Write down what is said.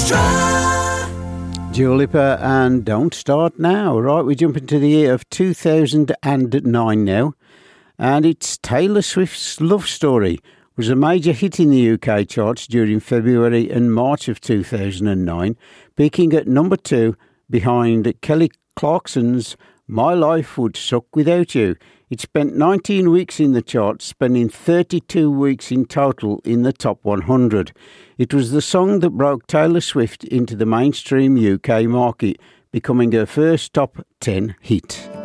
Dua Lipa and Don't Start Now. Right, we jump into the year of 2009 now, and it's Taylor Swift's Love Story. Was a major hit in the UK charts during February and March of 2009, peaking at number 2 behind Kelly Clarkson's My Life Would Suck Without You. It spent 19 weeks in the charts, spending 32 weeks in total in the top 100. It was the song that broke Taylor Swift into the mainstream UK market, becoming her first top 10 hit.